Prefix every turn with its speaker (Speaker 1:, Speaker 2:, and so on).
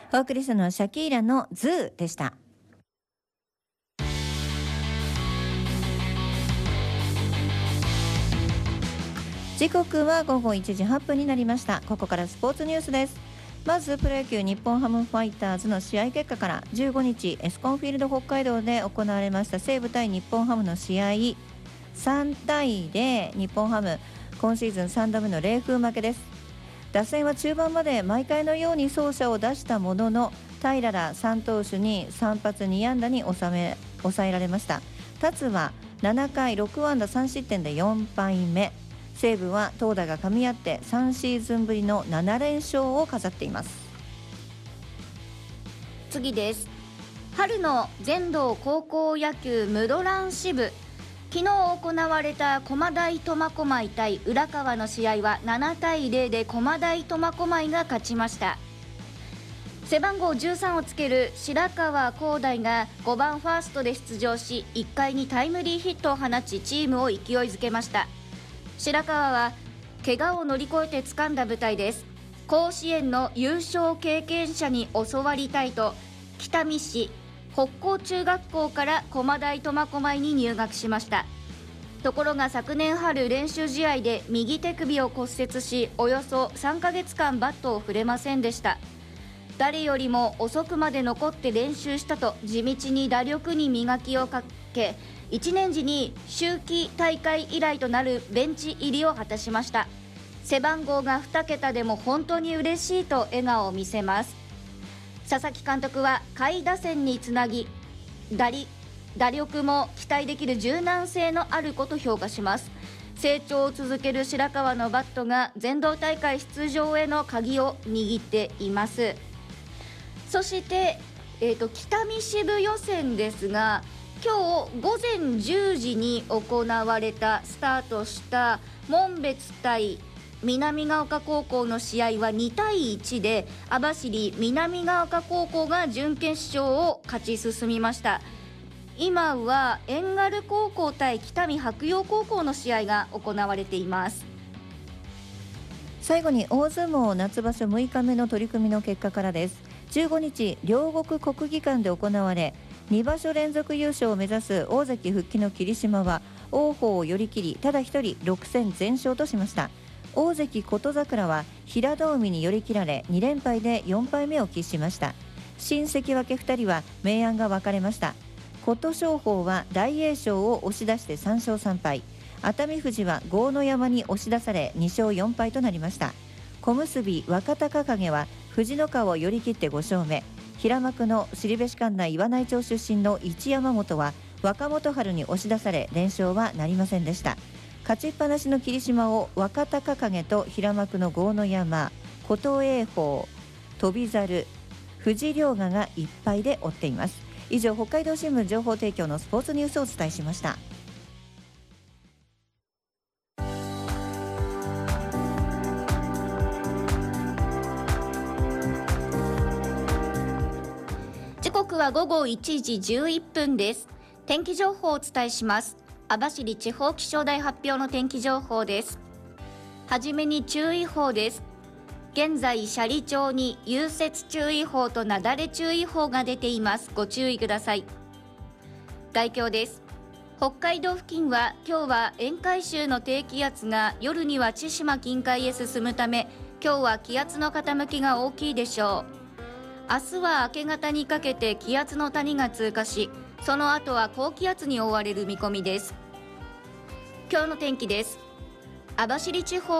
Speaker 1: お送りしたのはシャキーラのズーでした。時刻は午後1時8分になりました。ここからスポーツニュースです。まずプロ野球日本ハムファイターズの試合結果から。15日エスコンフィールド北海道で行われました西武対日本ハムの試合、3対0、日本ハム今シーズン3度目の冷風負けです。打線は中盤まで毎回のように走者を出したものの、平良ら3投手に3発2安打に抑えられました。達は7回6安打3失点で4敗目。西武は投打が噛み合って3シーズンぶりの7連勝を飾っています。
Speaker 2: 次です。春の全道高校野球ムドラン支部、昨日行われた駒大苫小牧対浦川の試合は7対0で駒大苫小牧が勝ちました。背番号13をつける白川光大が5番ファーストで出場し、1回にタイムリーヒットを放ちチームを勢いづけました。白川は怪我を乗り越えて掴んだ舞台です。甲子園の優勝経験者に教わりたいと北見市北高中学校から駒大苫小牧に入学しました。ところが昨年春練習試合で右手首を骨折し、およそ3ヶ月間バットを振れませんでした。誰よりも遅くまで残って練習したと地道に打力に磨きをかけ、1年時に秋季大会以来となるベンチ入りを果たしました。背番号が2桁でも本当に嬉しいと笑顔を見せます。佐々木監督は下位打線につなぎ、打力も期待できる柔軟性のあること評価します。成長を続ける白川のバットが全道大会出場への鍵を握っています。そして、北見支部予選ですが、今日午前10時に行われたスタートした紋別対南ヶ丘高校の試合は2対1で網走南ヶ丘高校が準決勝を勝ち進みました。今は遠軽高校対北見白洋高校の試合が行われています。
Speaker 1: 最後に大相撲夏場所6日目の取り組みの結果からです。15日両国国技館で行われ、2場所連続優勝を目指す大関復帰の霧島は王鵬を寄り切り、ただ一人6戦全勝としました。大関琴櫻は平戸海に寄り切られ2連敗で4敗目を喫しました。新関脇2人は明暗が分かれました。琴勝峰は大栄翔を押し出して3勝3敗、熱海富士は豪ノ山に押し出され2勝4敗となりました。小結若隆景は藤の川を寄り切って5勝目、平幕の後志館内岩内町出身の一山本は若元春に押し出され連勝はなりませんでした。勝ちっぱなしの霧島を若隆景と平幕の豪ノ山、琴栄鵬、翔猿、藤良賀が1敗で追っています。以上、北海道新聞情報提供のスポーツニュースをお伝えしました。
Speaker 2: 時刻は午後1時11分です。天気情報をお伝えします。網走地方気象台発表の天気情報です。はじめに注意報です。現在斜里町に融雪注意報と雪崩注意報が出ています。ご注意ください。概況です。北海道付近は今日は沿海州の低気圧が夜には千島近海へ進むため、今日は気圧の傾きが大きいでしょう。明日は明け方にかけて気圧の谷が通過し、その後は高気圧に覆われる見込みです。今日の天気です。網走地方